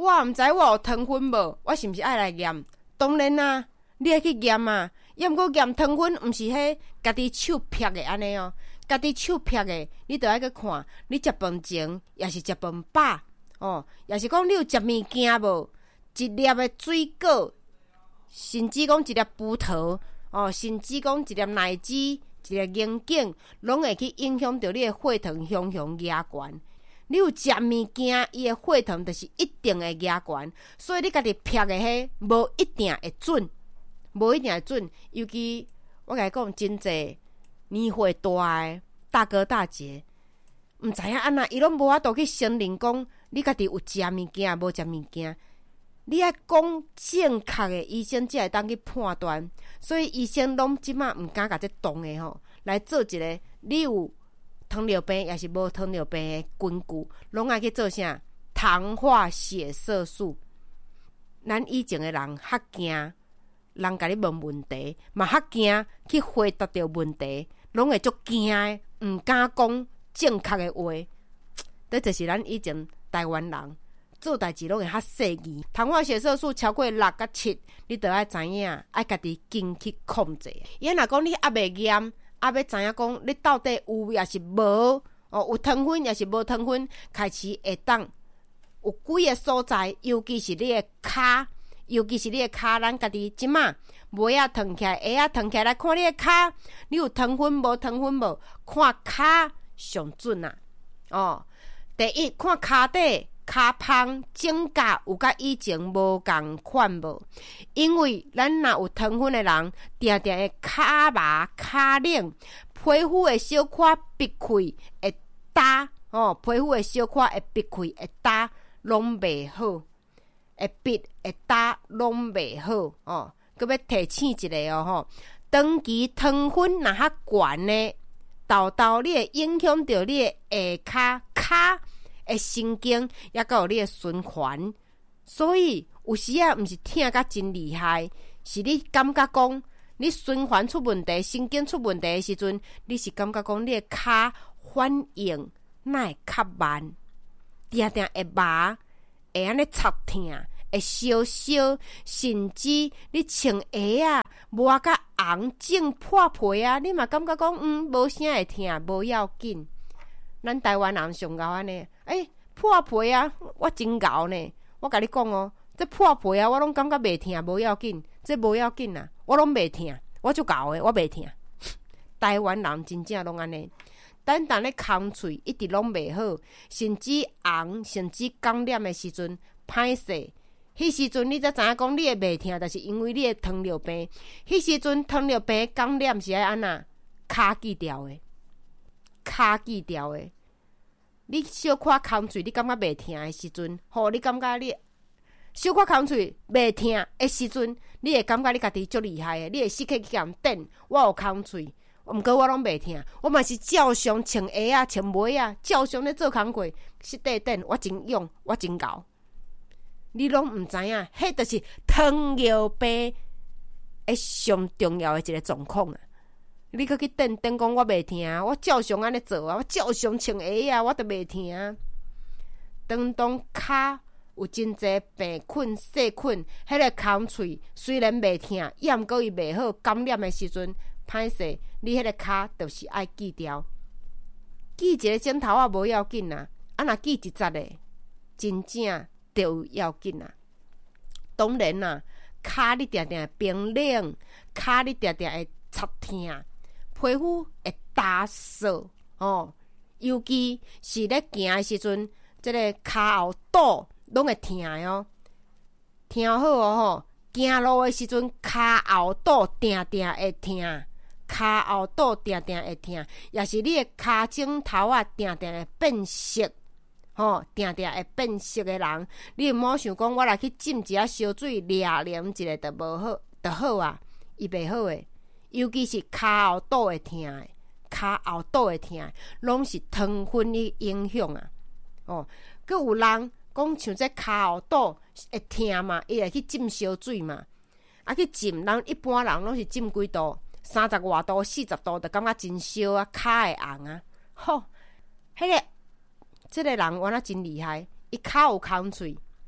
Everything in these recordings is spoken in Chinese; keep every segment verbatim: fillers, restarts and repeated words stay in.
我毋知我有糖分无，我是毋是爱来验？当然啦、啊，你爱去验啊。要毋过验糖分，毋是迄家己手撇的安尼哦，家己手撇的，你着爱去看，你食饭前，也是食饭饱哦，也是讲你有食物件无？一粒的水果，甚至讲一粒葡萄哦，甚至讲一粒奶汁，一粒银杏，拢会去影响到你的血糖向向压悬。你有食物件，伊的血糖就是一定会压悬，所以你家己撇的迄无一定会准。无一定会准，尤其我甲你讲，真济年岁大诶大哥大姐，毋知影安那，伊拢无法度去承认讲你家己有食物件，无食物件。你爱讲正确诶，医生才会当去判断。所以医生拢即马毋敢甲这动诶吼，来做一个你有糖尿病也是无糖尿病诶根据，拢爱去做啥？糖化血色素。咱以前诶人较惊。人甲你问问题，嘛较惊去回答到问题，拢会足惊诶，毋敢讲正确诶话。这就是咱以前台湾人做代志拢会较细腻。糖化血色素超过六甲七，你着爱知影，爱家己经去控制。伊若讲你还袂验，还要知影讲你到底有也是无哦，有糖分也是无糖分，开始会当有几个所在，尤其是你诶骹。尤其是你的骹，咱家己即马尾仔烫起来，鞋仔烫起来，来看你的骹，你有糖分无？糖分无？看骹上准啊！哦，第一看骹底骹芳指甲有甲以前无共款无？因为咱若有糖分的人，定定的骹麻骹冷，皮肤的小可闭开会焦哦，皮肤的小可会闭开会焦，拢袂好。会闭会焦拢袂好哦，佮要提醒一个哦吼，长期糖分若较悬呢，豆豆你会影响到你的下骹骹的神经，也佮有你的循环，所以有时啊，毋是疼甲真厉害，是你感觉讲你循环出问题、神经出问题的时阵，你是感觉讲你的骹反应哪会较慢，定定会麻。会安尼插疼，会烧烧，甚至你穿鞋啊，磨甲红肿破皮啊，你嘛感觉讲，嗯，无啥会疼，无要紧。咱台湾人上敖安尼，诶，破皮啊，我真敖呢。我甲你讲哦，这破皮啊，我拢感觉袂疼，无要紧，这无要紧啊，我拢袂疼，我就敖的，我袂疼。台湾人真正拢安尼。等等咧空喙一直拢袂好，甚至红，甚至感染的时阵歹势。迄时阵你才知影讲你会袂疼，就是因为你的糖尿病。迄时阵糖尿病感染是爱安那？骹锯掉的，骹锯掉的。你小可空喙，你感觉袂疼的时阵，吼，你感觉你小可空喙袂疼的时阵，你会感觉你家己足厉害的，你会死去去甲人顶，我有空喙。毋过我拢袂疼，我嘛是照常穿鞋啊、穿袜啊，照常咧做工课，实地等我真勇，我真敖。你拢毋知影，迄就是糖尿病诶上重要诶一个状况啊！你搁去等等讲我袂疼，我照常安尼做啊，我照常穿鞋啊，我都袂疼。当当骹有真济病菌、细菌，迄个空喙虽然袂疼，抑毋过伊袂好感染诶时阵。歹势，你迄个骹就是爱锯掉，锯一个枕头啊无要紧啊，啊若锯一节的，真正就有要紧啊。当然啦、啊，骹你定定会冰冷，骹你定定会插疼，皮肤会焦燥哦，尤其是咧行的时阵，即、这个骹后肚拢会疼哦，听好哦吼，行路的时阵骹后肚定定会疼。骹后肚定定会疼，也是你的骹枕头啊定定会变色，吼，定定会变色的人，你毋好想讲我来去浸一下烧水，掠啉一个就无好，就好啊，伊袂好诶。尤其是骹后肚会疼诶，骹后肚会疼，拢是糖分的影响啊。哦，佮有人讲像这骹后肚会疼嘛，伊会去浸烧水嘛，啊去浸，人一般人拢是浸几度？三十外度、四十度，就感觉真烧啊，骹会红啊。吼，迄、那个，即、这个人原来真厉害，伊骹有空喙，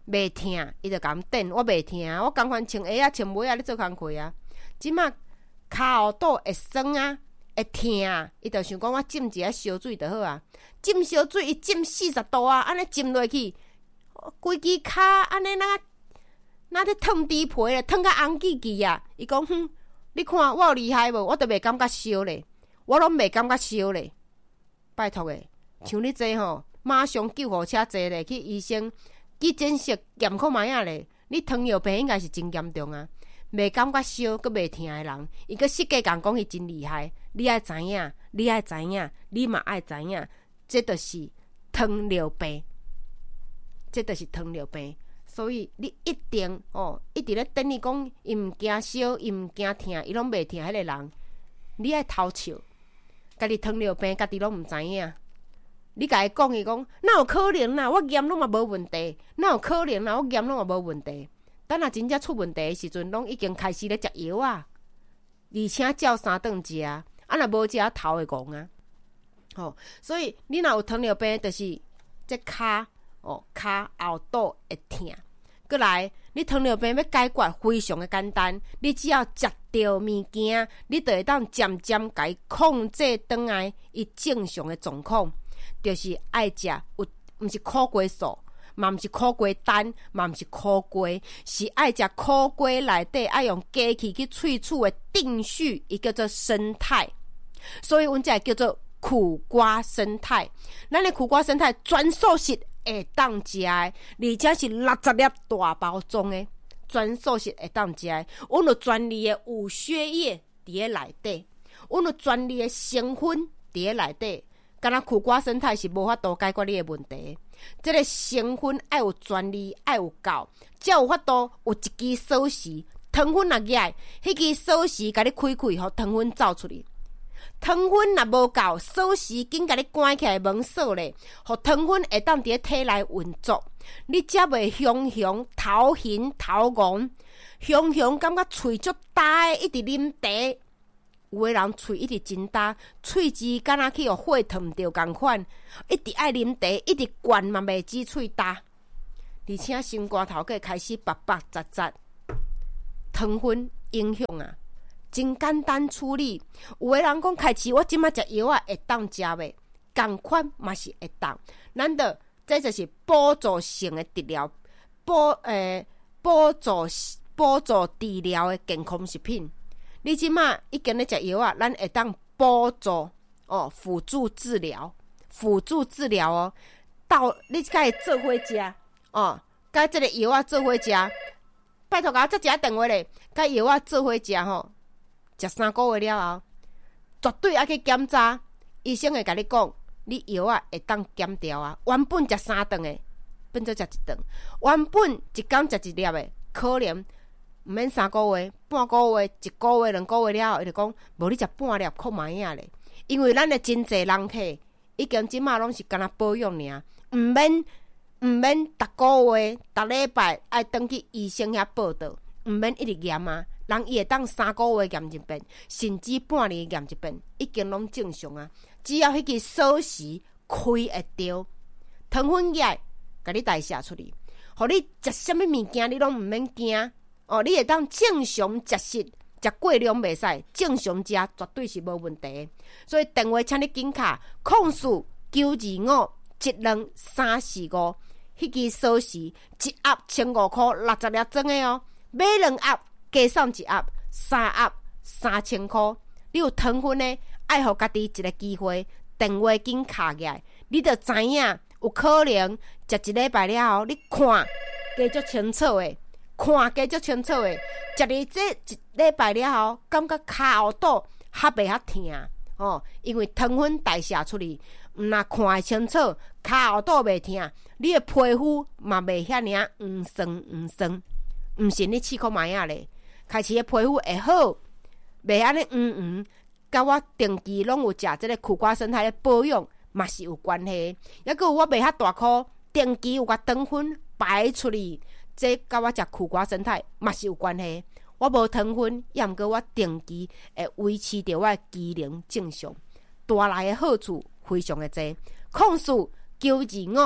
袂疼，伊就甲阮等，我袂疼啊，我共款穿鞋啊、穿袜啊咧做工课啊。即马骹后肚会酸啊，会疼啊，伊就想讲我浸一下烧水就好啊。浸烧水伊浸四十度啊，安尼浸落去，规支骹安尼那那咧烫猪皮咧，烫甲红记记啊。伊讲哼，你看我有厉害无？我都袂感觉烧咧，我拢袂感觉烧咧。拜托诶，像你这吼，马上救护车坐咧去医生急诊室验看卖啊咧。你糖尿病应该是真严重啊，袂感觉烧，佮袂疼诶人，伊佮设计共讲伊真厉害。你爱知影，你爱知影，你嘛爱知影，这就是糖尿病，这就是糖尿病。所以你一定哦，一直咧等你讲，伊毋惊烧，伊毋惊疼，伊拢袂疼迄个人，你爱偷笑。家己糖尿病，家己拢毋知影。你甲伊讲，伊讲哪有可能啦？我验拢嘛无问题，哪有可能啦？我验拢嘛无问题。等若真正出问题的时阵，拢已经开始咧食药啊，而且照三顿食，啊若无食头会戆啊。吼、哦，所以你若有糖尿病，就是这骹哦骹后肚会疼。过来，你糖尿病要解决非常的简单，你只要食着物件，你就会当渐渐甲伊控制转来伊正常的状况。就是爱食有，毋是苦瓜素，嘛毋是苦瓜蛋，嘛毋是苦瓜，是爱食苦瓜内底爱用机器去萃取的定序，伊叫做生态。所以阮才叫做苦瓜生态。咱的苦瓜生态全素食会当食的，而且是六十粒大包装的，全素食会当食的。阮有专利的有血液伫咧内底，阮有专利的成分伫咧内底。敢若苦瓜生态是无法度解决你的问题。这个成分爱有专利，爱有够，才有法度有一支锁匙，糖分若起来，迄支锁匙甲你开开，互糖分走出去。糖分若无够，锁匙紧甲你关起来门锁咧，互糖分会当伫咧体内运作，你才袂雄雄头晕头戆，雄雄感觉喙足大诶，一直啉茶。有的人喙一直真大，喙齿敢若去互火烫着共款，一直爱啉茶，一直灌嘛袂止喙大，而且心肝头壳开始白白杂杂，糖分影响啊，真简单处理。有的人讲开始我即马食药啊会当食袂，共款嘛是会当。咱着这就是辅助性的治疗，补诶辅助辅助治疗的健康食品。你即马已经咧食药啊，咱会当辅助哦，辅助治疗，辅助治疗哦。到你甲伊做伙食哦，甲即个药啊做伙食，拜托甲我再一电话咧，甲药啊做伙食吼，食三个月了后，绝对爱去检查，医生会甲你讲，你药啊会当减掉啊。原本食三顿的，变做食一顿；原本一工食一粒的，可能毋免三个月、半个月、一个月、两个月了后，伊就讲无你食半粒看卖啊咧。因为咱的真济人体已经即马拢是干那保养尔，毋免毋免逐个月、逐礼拜爱登去医生遐报道，毋免一直验啊。人伊会当三个月验一遍，甚至半年验一遍，已经拢正常啊。只要迄个锁匙开会着，糖分起来，甲你代谢出去，互你食啥物物件你拢毋免惊。哦，你会当正常食食，食过量袂使，正常食绝对是无问题的。所以电话请你紧卡，控诉九二五一两三四五，迄支锁匙一盒千五块，六十粒装的哦。买两盒加送一盒，三盒三千块。你有糖分呢，爱互家己一个机会，电话紧卡起来，你就知影有可能食一礼拜了后，你看加足清楚的。看加足清楚的，食哩这一礼拜了后，感觉骹后肚还袂遐疼哦，因为糖分代谢出去，毋若看会清楚，骹后肚袂疼，你的皮肤嘛袂遐尔黄酸黄酸，毋是你试看卖啊咧，开始的皮肤会好，袂安尼黄黄，甲我定期拢有食即个苦瓜生态的保养，嘛是有关系。抑佫有我袂遐大箍，定期有甲糖分排出去。这甲我食苦瓜生态嘛是有关系，我无糖分，也毋过我定期会维持着我的机能正常，带来的好处非常的多。控诉九二五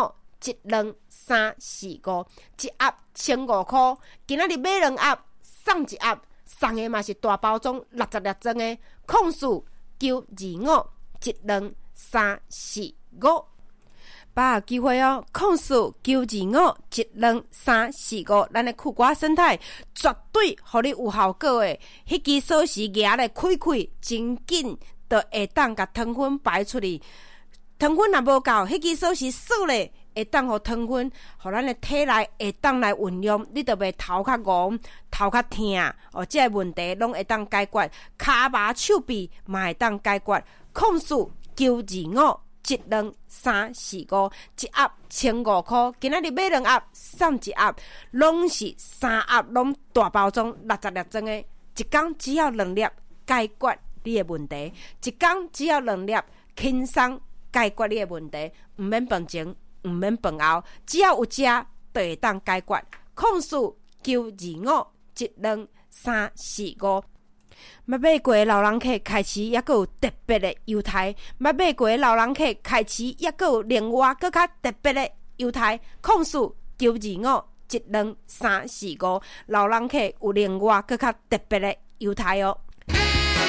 一两三四五，一盒千五块。今仔日买两盒送一盒，送的嘛是大包装六十粒装的。控诉九二五一两三四五。把握机会哦！控诉九二五一两三四五，咱的苦瓜生态绝对互你有效果的。迄支锁匙夹咧开开，真紧就会当甲糖分排出去。糖分若无够，迄支锁匙锁咧会当互糖分，互咱的体内会当来运用，你就袂头较戆、头较痛哦。这个问题拢会当解决，骹麻手臂嘛会当解决。控诉九二五。一两三四五，一盒千五块。今仔日买两盒送一盒，拢是三盒，拢大包装六十粒装的。一工只要两粒，解决你的问题；一工只要两粒，轻松解决你的问题。唔免饭前，唔免饭后，只要有食，就会当解决。控诉九二五一两三四五。捌买过的老人客开始也阁有特别的优待，捌买过的老人客开始也阁有另外阁较特别的优待。控诉九二五一两三四五，老人客有另外阁较特别的优待哦。